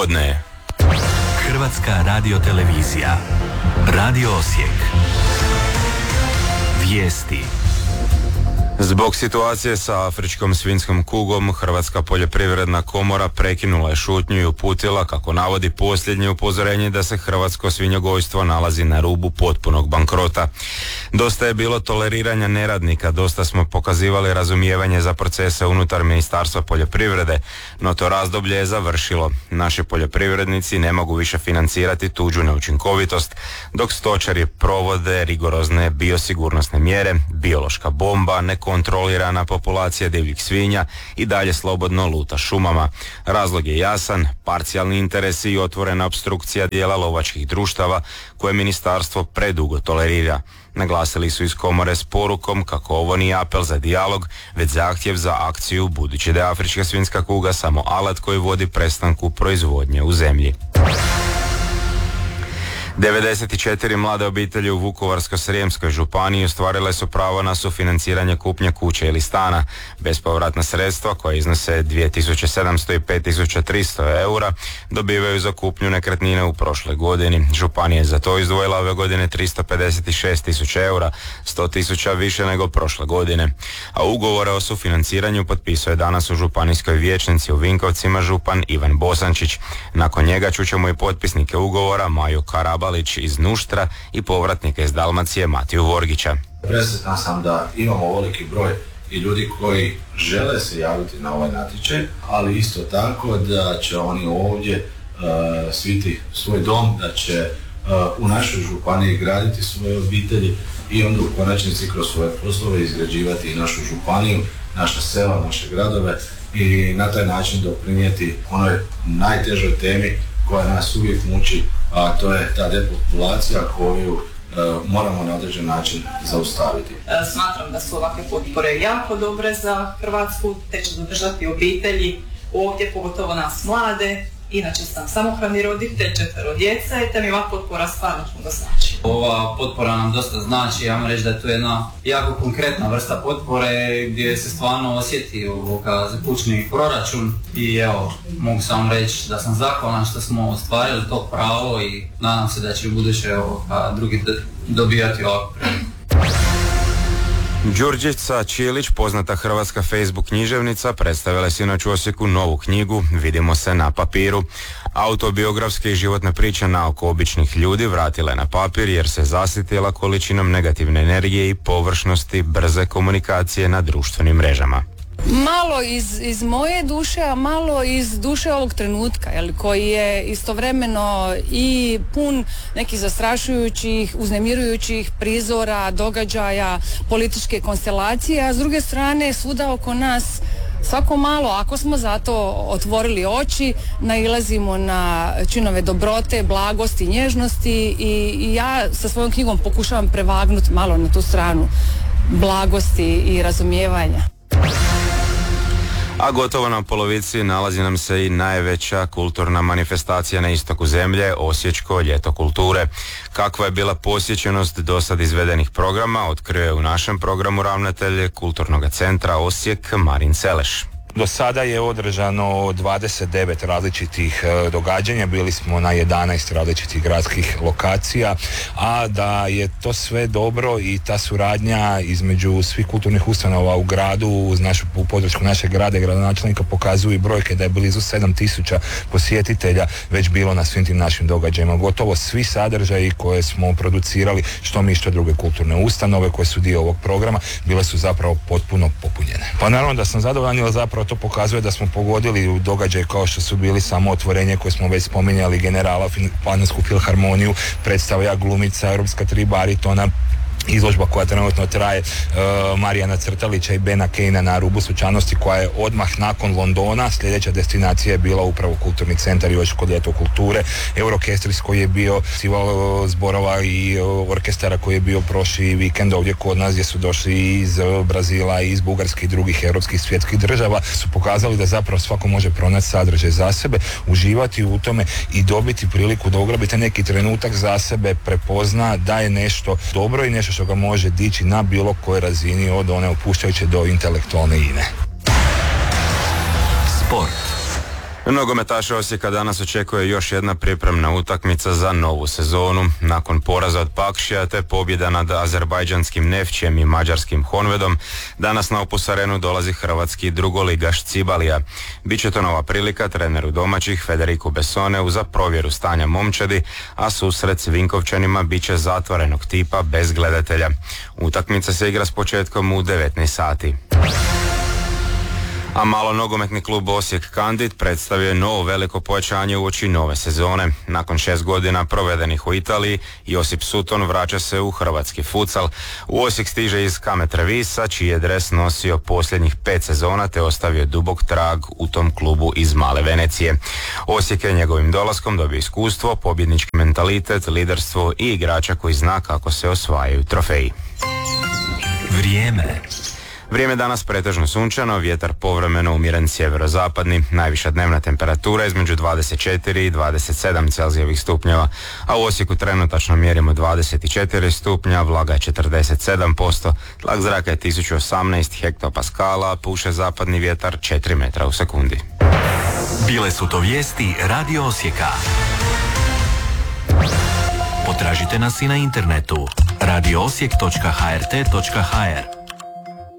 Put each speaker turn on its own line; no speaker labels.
Popodne.
Hrvatska radiotelevizija. Radio Osijek. Vijesti.
Zbog situacije sa afričkom svinjskom kugom, Hrvatska poljoprivredna komora prekinula je šutnju i uputila, kako navodi, posljednje upozorenje da se hrvatsko svinjogojstvo nalazi na rubu potpunog bankrota. Dosta je bilo toleriranja neradnika, dosta smo pokazivali razumijevanje za procese unutar Ministarstva poljoprivrede, no to razdoblje je završilo. Naši poljoprivrednici ne mogu više financirati tuđu neučinkovitost, dok stočari provode rigorozne biosigurnosne mjere, biološka bomba, nekontrolirana populacija divljih svinja i dalje slobodno luta šumama. Razlog je jasan, parcijalni interesi i otvorena opstrukcija dijela lovačkih društava koje ministarstvo predugo tolerira. Naglasili su iz komore s porukom kako ovo nije apel za dijalog, već zahtjev za akciju, budući da je afrička svinjska kuga samo alat koji vodi prestanku proizvodnje u zemlji. 94 mlade obitelji u Vukovarsko-srijemskoj županiji ostvarile su pravo na sufinanciranje kupnje kuće ili stana. Bespovratna sredstva, koja iznose 2700 i 5300 eura, dobivaju za kupnju nekretnine u prošloj godini. Županija je za to izdvojila ove godine 356.000 eura, 100.000 više nego prošle godine. A ugovore o sufinanciranju potpisao je danas u županijskoj vijećnici u Vinkovcima župan Ivan Bosančić. Nakon njega čućemo i potpisnike ugovora Maju Karabalić iz Nuštra i povratnika iz Dalmacije Matiju Vorgića.
Presretan sam da imamo veliki broj i ljudi koji žele se javiti na ovaj natječaj, ali isto tako da će oni ovdje sviti svoj dom, da će u našoj županiji graditi svoje obitelji i onda u konačnici kroz svoje poslove izgrađivati i našu županiju, naša sela, naše gradove i na taj način doprinijeti onoj najtežoj temi koja nas uvijek muči, a to je ta depopulacija koju moramo na određen način zaustaviti.
Smatram da su ovakve potpore jako dobre za Hrvatsku, te će zadržati obitelji ovdje, pogotovo nas mlade. Inače sam samohrani roditelj, 4 djece, te mi ova potpora stvarno puno znači.
Ova potpora nam dosta znači, ja moram reći da je to jedna jako konkretna vrsta potpore gdje se stvarno osjeti zakućni proračun i evo, mogu samo reći da sam zahvalan što smo ostvarili to pravo i nadam se da će u buduće drugi dobijati ovakvu priliku.
Đurđica Čilić, poznata hrvatska Facebook književnica, predstavila je sinoć u Osijeku novu knjigu Vidimo se na papiru. Autobiografske i životne priče naoko običnih ljudi vratila je na papir jer se zasitila količinom negativne energije i površnosti brze komunikacije na društvenim mrežama.
Malo iz moje duše, a malo iz duše ovog trenutka, koji je istovremeno i pun nekih zastrašujućih, uznemirujućih prizora, događaja, političke konstelacije, a s druge strane svuda oko nas svako malo, ako smo zato otvorili oči, nailazimo na činove dobrote, blagosti, nježnosti i ja sa svojom knjigom pokušavam prevagnuti malo na tu stranu blagosti i razumijevanja.
A gotovo na polovici nalazi nam se i najveća kulturna manifestacija na istoku zemlje, Osječko ljeto kulture. Kakva je bila posjećenost do sad izvedenih programa, otkrio je u našem programu ravnatelj Kulturnog centra Osijek Marin Celeš.
Do sada je održano 29 različitih događanja, bili smo na 11 različitih gradskih lokacija, a da je to sve dobro i ta suradnja između svih kulturnih ustanova u gradu, uz u podršku našeg grada i gradonačelnika pokazuju i brojke da je blizu 7.000 posjetitelja već bilo na svim tim našim događajima. Gotovo svi sadržaji koje smo producirali, što mi što druge kulturne ustanove koje su dio ovog programa, bile su zapravo potpuno popunjene. Pa naravno da sam zadovoljan, jer zapravo to pokazuje da smo pogodili u događaj kao što su bili samo otvorenje koje smo već spominjali generala, Plansku filharmoniju, predstavlja glumica, europska 3 baritona, izložba koja trenutno traje Marijana Crtalića i Bena Kejna na rubu slučajnosti, koja je odmah nakon Londona. Sljedeća destinacija je bila upravo Kulturni centar i Osječko ljeto kulture. Eurokestris koji je bio festival zborova i orkestara koji je bio prošli vikend ovdje kod nas, gdje su došli iz Brazila, iz Bugarske i drugih europskih svjetskih država, su pokazali da zapravo svako može pronaći sadržaj za sebe, uživati u tome i dobiti priliku da ugrabite neki trenutak za sebe, prepozna da je nešto dobro i nešto što ga može dići na bilo kojoj razini, od one opuštajuće do intelektualne ine.
Sport.
Nogometaše Osijeka danas očekuje još jedna pripremna utakmica za novu sezonu. Nakon poraza od Pakšija te pobjeda nad azerbajdžanskim Nefćem i mađarskim Honvedom, danas na Opus Arenu dolazi hrvatski drugoligaš Cibalija. Biće to nova prilika treneru domaćih Federiku Bessoneu za provjeru stanja momčadi, a susret s Vinkovčanima bit će zatvorenog tipa bez gledatelja. Utakmica se igra s početkom u 19 sati. A malo nogometni klub Osijek Kandit predstavio je novo veliko pojačanje uoči nove sezone. Nakon 6 godina provedenih u Italiji, Josip Sutton vraća se u hrvatski futsal. U Osijek stiže iz Kamet Revisa, čiji je dres nosio posljednjih 5 sezona te ostavio dubok trag u tom klubu iz Male Venecije. Osijek je njegovim dolaskom dobio iskustvo, pobjednički mentalitet, liderstvo i igrača koji zna kako se osvajaju trofeji. Vrijeme danas pretežno sunčano, vjetar povremeno umjeren sjeverozapadni, najviša dnevna temperatura između 24 i 27 Celzijevih stupnjeva, a u Osijeku trenutačno mjerimo 24 stupnja, vlaga je 47%, tlak zraka je 1018 hektopaskala, puše zapadni vjetar 4 metra u sekundi.
Bile su to vijesti Radio Osijeka. Potražite nas i na internetu radioosijek.hrt.hr.